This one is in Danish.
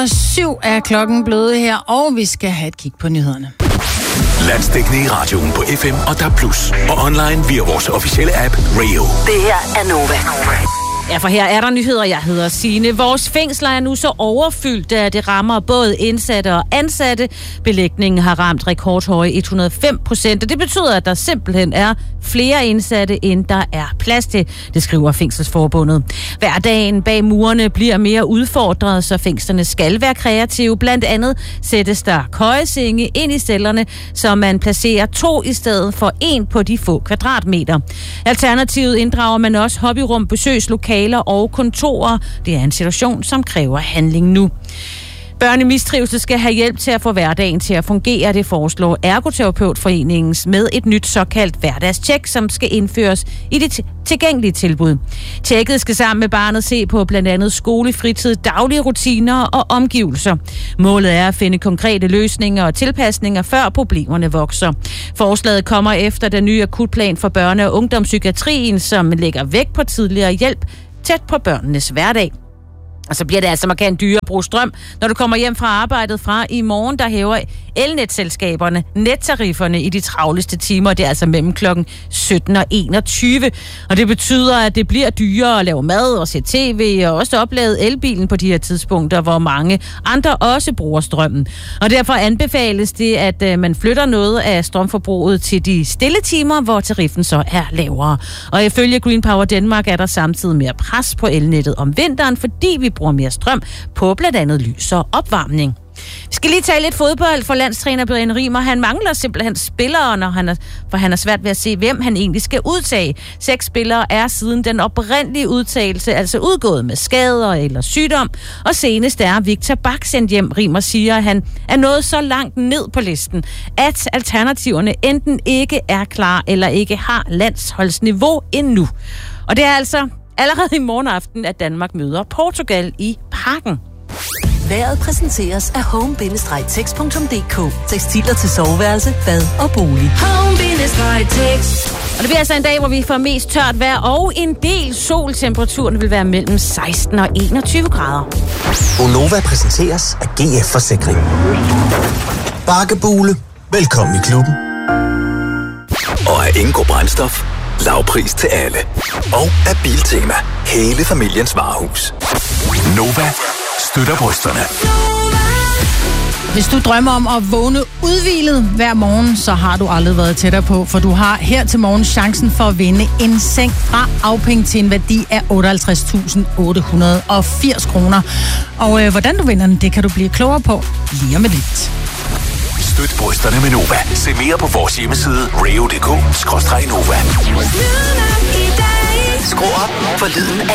7 er klokken blevet her, og vi skal have et kig på nyhederne. Landsdækkende i radioen på FM og DAB+, og online via vores officielle app Radio. Det her er Nova. Ja, for her er der nyheder. Jeg hedder Signe. Vores fængsler er nu så overfyldt, at det rammer både indsatte og ansatte. Belægningen har ramt rekordhøje 105%, og det betyder, at der simpelthen er flere indsatte, end der er plads til, det skriver Fængselsforbundet. Hverdagen bag murene bliver mere udfordret, så fængslerne skal være kreative. Blandt andet sættes der køjesenge ind i cellerne, så man placerer 2 i stedet for 1 på de få kvadratmeter. Alternativet inddrager man også hobbyrum, besøgslokaler og kontorer. Det er en situation, som kræver handling nu. Børnemistrivsel skal have hjælp til at få hverdagen til at fungere. Det foreslår Ergoterapeutforeningen med et nyt såkaldt hverdagstjek, som skal indføres i det tilgængelige tilbud. Tjekket skal sammen med barnet se på blandt andet skole, fritid, daglige rutiner og omgivelser. Målet er at finde konkrete løsninger og tilpasninger, før problemerne vokser. Forslaget kommer efter den nye akutplan for børne- og ungdomspsykiatrien, som lægger vægt på tidligere hjælp tæt på børnenes hverdag. Og så bliver det altså markant dyrere at bruge strøm, når du kommer hjem fra arbejdet fra i morgen. Der hæver elnetselskaberne nettarifferne i de travleste timer. Det er altså mellem klokken 17 og 21. Og det betyder, at det bliver dyrere at lave mad og se tv, og også oplade elbilen på de her tidspunkter, hvor mange andre også bruger strømmen. Og derfor anbefales det, at man flytter noget af strømforbruget til de stille timer, hvor tariffen så er lavere. Og ifølge Green Power Denmark er der samtidig mere pres på elnettet om vinteren, fordi vi bruger mere strøm på blandt andet lys og opvarmning. Vi skal lige tale lidt fodbold, for landstræner Brian Rimer. Han mangler simpelthen spillere, for han er svært ved at se, hvem han egentlig skal udtage. 6 spillere er siden den oprindelige udtagelse altså udgået med skader eller sygdom, og senest er Victor Bak sendt hjem. Rimer siger, at han er nået så langt ned på listen, at alternativerne enten ikke er klar eller ikke har landsholdsniveau endnu. Og det er altså allerede i morgen aften, at Danmark møder Portugal i Parken. Vejret præsenteres af home-tex.dk. Tekstiler til soveværelse, bad og bolig. Home-tex. Og det bliver altså en dag, hvor vi får mest tørt vejr og en del sol. Temperaturen vil være mellem 16 og 21 grader. Gonova præsenteres af GF Forsikring. Bakkebule. Velkommen i klubben. Og af Ingo Brændstof. Lavpris til alle. Og af Biltema. Hele familiens varehus. Nova støtter brysterne. Hvis du drømmer om at vågne udhvilet hver morgen, så har du aldrig været tættere på, for du har her til morgen chancen for at vinde en seng fra Afpeng til en værdi af 58.880 kroner. Og hvordan du vinder den, det kan du blive klogere på lige om lidt. Støt brysterne med Nova. Se mere på vores hjemmeside radio.dk/Nova. Skru op for lyden af